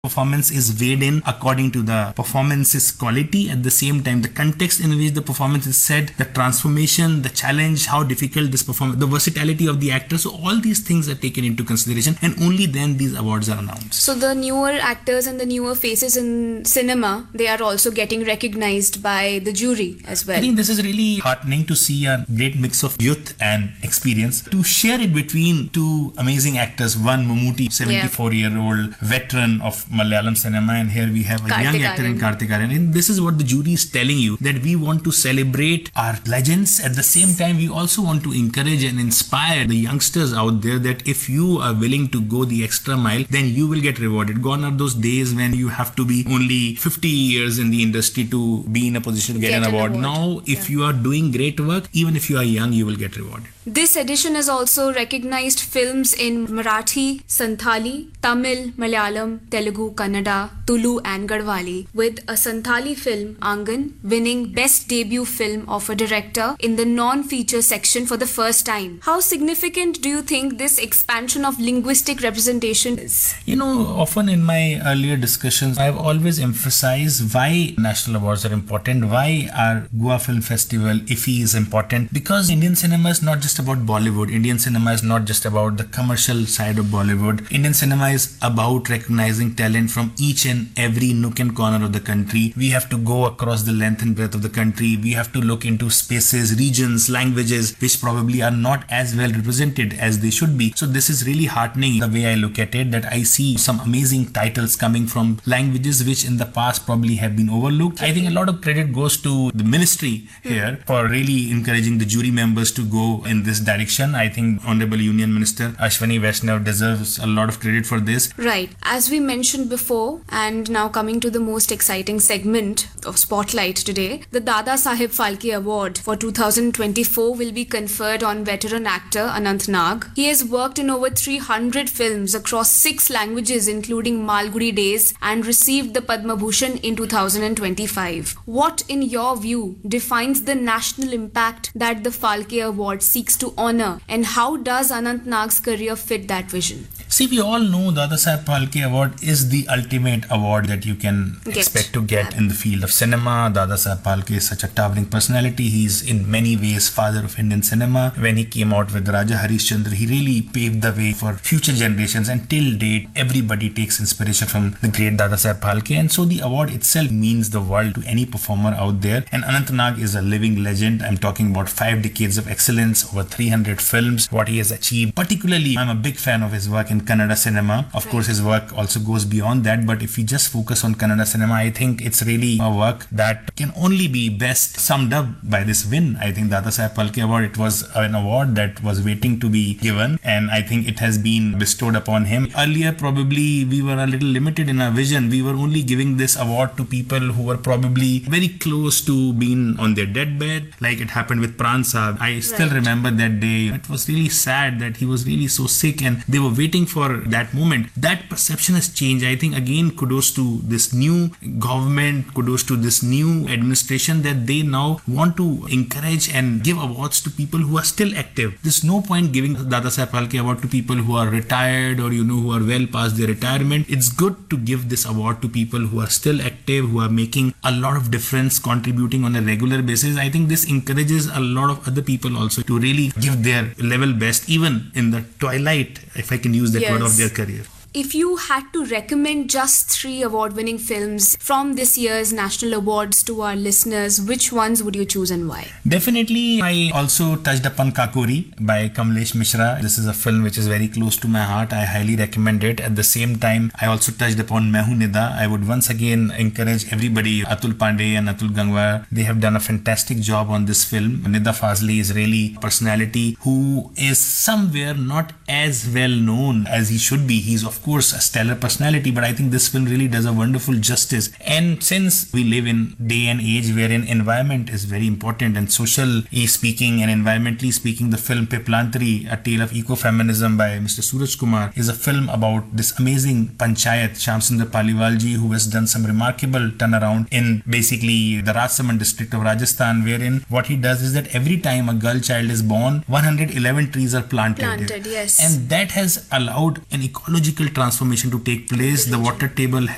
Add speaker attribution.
Speaker 1: performance is weighed in according to the performance's quality. At the same time, the context in which the performance is said, the transformation, the challenge, how difficult this performance, the versatility of the actor. So all these things are taken into consideration, and only then these awards are announced.
Speaker 2: So the newer actors and the newer faces in cinema, they are also getting recognized by the jury as well.
Speaker 1: I think this is really heartening to see a great mix of youth and experience. To share it between two amazing actors, one Mammootty, 74-year-old veteran of Malayalam cinema, and here we have a young actor in Karthik Aaryan. And this is what the jury is telling you, that we want to celebrate our legends. At the same time, we also want to encourage and inspire the youngsters out there that if you are willing to go the extra mile, then you will get rewarded. Gone are those days when you have to be only 50 years in the industry to be in a position to get an award. Now, if you are doing great work, even if you are young, you will get rewarded.
Speaker 2: This edition has also recognized films in Marathi, Santhali, Tamil, Malayalam, Telugu, Kannada, Tulu and Garhwali, with a Santhali film, Angan, winning Best Debut Film of a Director in the non-feature section for the first time. How significant do you think this expansion of linguistic representation is?
Speaker 1: You know, often in my earlier discussions, I've always emphasized why national awards are important, why our Goa Film Festival, IFFI, is important, because Indian cinema is not just about Bollywood. Indian cinema is not just about the commercial side of Bollywood. Indian cinema is about recognizing talent from each and every nook and corner of the country. We have to go across the length and breadth of the country. We have to look into spaces, regions, languages which probably are not as well represented as they should be. So this is really heartening the way I look at it, that I see some amazing titles coming from languages which in the past probably have been overlooked. I think a lot of credit goes to the ministry here for really encouraging the jury members to go in this direction. I think Honorable Union Minister Ashwini Vaishnav deserves a lot of credit for this.
Speaker 2: Right. As we mentioned before, and now coming to the most exciting segment of Spotlight today, the Dada Saheb Phalke Award for 2024 will be conferred on veteran actor Anant Nag. He has worked in over 300 films across 6 languages including Malgudi Days and received the Padma Bhushan in 2025. What, in your view, defines the national impact that the Phalke Award seeks to honor, and how does Anant Nag's career fit that vision?
Speaker 1: See, we all know Dada Saheb Phalke Award is the ultimate award that you can expect to get in the field of cinema. Dada Saheb Phalke is such a towering personality. He's in many ways father of Indian cinema. When he came out with Raja Harishchandra, he really paved the way for future generations, and till date, everybody takes inspiration from the great Dada Saheb Phalke. And so the award itself means the world to any performer out there. And Anant Nag is a living legend. I'm talking about 5 decades of excellence, over 300 films, what he has achieved. Particularly, I'm a big fan of his work in Kannada cinema. Of course, his work also goes beyond that, but if we just focus on Kannada cinema, I think it's really a work that can only be best summed up by this win. I think Dada Saheb Phalke Award, it was an award that was waiting to be given, and I think it has been bestowed upon him. Earlier, probably we were a little limited in our vision. We were only giving this award to people who were probably very close to being on their deathbed, like it happened with Pran Saab. I still remember that day. It was really sad that he was really so sick and they were waiting for that moment. That perception has changed. I think again, kudos to this new government, kudos to this new administration, that they now want to encourage and give awards to people who are still active. There's no point giving Dada Saheb Phalke Award to people who are retired or who are well past their retirement. It's good to give this award to people who are still active, who are making a lot of difference, contributing on a regular basis. I think this encourages a lot of other people also to really give their level best, even in the twilight, if I can use that word, of their career.
Speaker 2: If you had to recommend just 3 award-winning films from this year's national awards to our listeners, which ones would you choose and why?
Speaker 1: Definitely, I also touched upon Kakori by Kamlesh Mishra. This is a film which is very close to my heart. I highly recommend it. At the same time, I also touched upon Main Hoon Nida. I would once again encourage everybody, Atul Pandey and Atul Gangwar, they have done a fantastic job on this film. Nida Fazli is really a personality who is somewhere not as well known as he should be. He's of course a stellar personality, but I think this film really does a wonderful justice. And since we live in day and age wherein environment is very important, and socially speaking and environmentally speaking, the film Piplantari, A Tale of Ecofeminism by Mr. Suraj Kumar, is a film about this amazing panchayat, Shyamsundar Paliwalji, who has done some remarkable turnaround in basically the Rajsamand district of Rajasthan, wherein what he does is that every time a girl child is born, 111 trees are planted.
Speaker 2: Yes.
Speaker 1: And that has allowed an ecological transformation to take place. The water table